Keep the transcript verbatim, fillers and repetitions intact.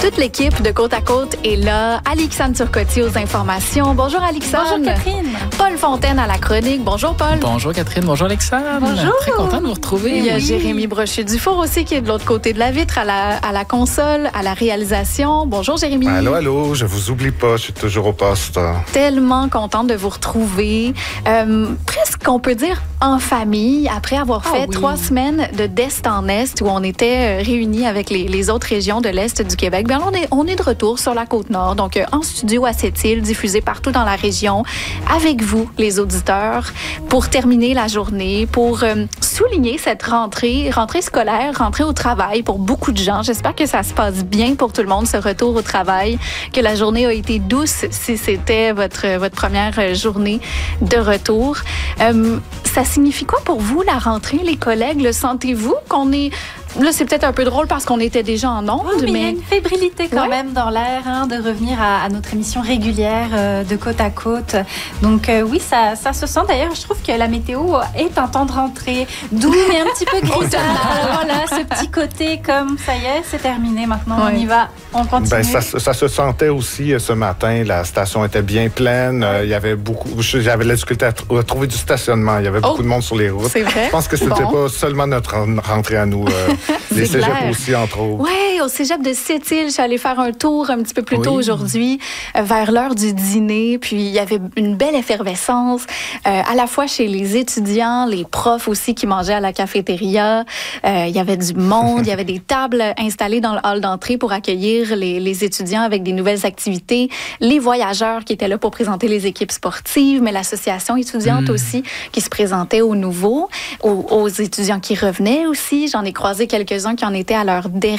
Toute l'équipe de Côte à Côte est là. Alexandre Turcotti aux informations. Bonjour Alexandre. Bonjour Catherine. Paul Fontaine à la chronique. Bonjour Paul. Bonjour Catherine. Bonjour Alexandre. Bonjour. Très content de vous retrouver. Il y a oui. Jérémy Brochu-Dufour aussi qui est de l'autre côté de la vitre à la, à la console, à la réalisation. Bonjour Jérémy. Allô, allô. Je vous oublie pas. Je suis toujours au poste. Tellement contente de vous retrouver. Euh, presque, on peut dire, en famille, après avoir Ah fait oui. trois semaines de d'Est en Est où on était réunis avec les, les autres régions de l'Est du Québec. Bien, on est, on est de retour sur la Côte-Nord, donc euh, en studio à Sept-Îles, diffusé partout dans la région, avec vous, les auditeurs, pour terminer la journée, pour euh, souligner cette rentrée, rentrée scolaire, rentrée au travail pour beaucoup de gens. J'espère que ça se passe bien pour tout le monde, ce retour au travail, que la journée a été douce si c'était votre, votre première journée de retour. Euh, ça signifie quoi pour vous, la rentrée, les collègues? Le sentez-vous qu'on est... Là, c'est peut-être un peu drôle parce qu'on était déjà en ondes, oui, mais... mais... il y a une fébrilité quand Ouais. même dans l'air, hein, de revenir à, à notre émission régulière euh, de Côte à Côte. Donc euh, oui, ça, ça se sent. D'ailleurs, je trouve que la météo est en temps de rentrée, doux mais un petit peu grisâtre. Voilà, ce petit côté comme, ça y est, c'est terminé maintenant, Ouais. on y va, on continue. Ben, ça, ça se sentait aussi euh, ce matin. La station était bien pleine. Euh, il y avait beaucoup. J'avais la difficulté à, tr- à trouver du stationnement. Il y avait beaucoup Oh, de monde sur les routes. c'est vrai? Je pense que c'était Bon. pas seulement notre ren- rentrée à nous. Euh, les C'est cégeps clair. aussi, entre autres. Oui, au cégep de Sept-Îles, je suis allée faire un tour un petit peu plus tôt Oui. aujourd'hui, euh, vers l'heure du dîner. Puis il y avait une belle effervescence, euh, à la fois chez les étudiants, les profs aussi qui mangeaient à la cafétéria. Euh, il y avait du monde, il y avait des tables installées dans le hall d'entrée pour accueillir les, les étudiants avec des nouvelles activités, les voyageurs qui étaient là pour présenter les équipes sportives, mais l'association étudiante Mm. aussi qui se présentait aux nouveaux, aux, aux étudiants qui revenaient aussi. J'en ai croisé quelques-uns qui en étaient à leur dernier